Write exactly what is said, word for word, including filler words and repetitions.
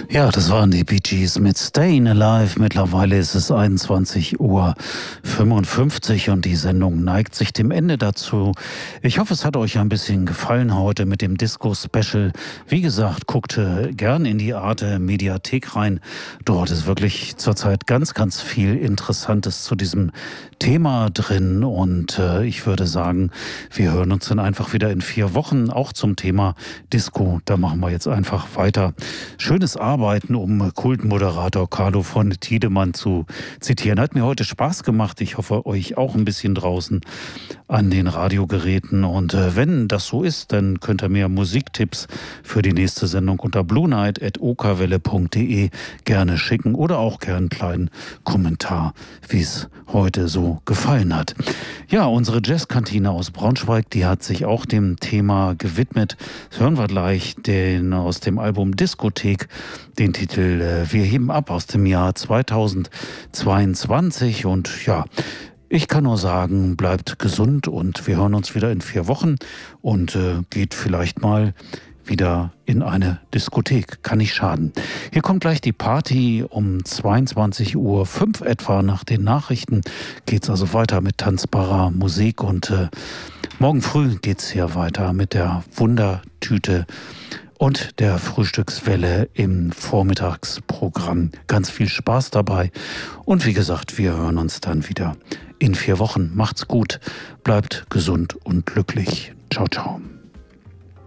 Ja, das waren die Bee Gees mit Stayin' Alive. Mittlerweile ist es einundzwanzig Uhr fünfundfünfzig und die Sendung neigt sich dem Ende dazu. Ich hoffe, es hat euch ein bisschen gefallen heute mit dem Disco-Special. Wie gesagt, guckt äh, gern in die Arte Mediathek rein. Dort ist wirklich zurzeit ganz, ganz viel Interessantes zu diesem Thema drin. Und äh, ich würde sagen, wir hören uns dann einfach wieder in vier Wochen, auch zum Thema Disco. Da machen wir jetzt einfach weiter. Schönes Arbeiten, um Kultmoderator Carlo von Tiedemann zu zitieren. Hat mir heute Spaß gemacht. Ich hoffe, euch auch ein bisschen draußen an den Radiogeräten. Und äh, wenn das so ist, dann könnt ihr mir Musiktipps für die nächste Sendung unter blue night at okerwelle punkt de gerne schicken oder auch gerne einen kleinen Kommentar, wie es heute so gefallen hat. Ja, unsere Jazzkantine aus Braunschweig, die hat sich auch dem Thema gewidmet. Das hören wir gleich den aus dem Album Diskothek, den Titel äh, Wir heben ab aus dem Jahr zweitausendzweiundzwanzig. Und ja, ich kann nur sagen, bleibt gesund und wir hören uns wieder in vier Wochen und äh, geht vielleicht mal wieder in eine Diskothek. Kann nicht schaden. Hier kommt gleich die Party um zweiundzwanzig Uhr fünf etwa nach den Nachrichten. Geht's also weiter mit tanzbarer Musik und äh, morgen früh geht's hier weiter mit der Wundertüte und der Frühstückswelle im Vormittagsprogramm. Ganz viel Spaß dabei. Und wie gesagt, wir hören uns dann wieder in vier Wochen. Macht's gut, bleibt gesund und glücklich. Ciao, ciao.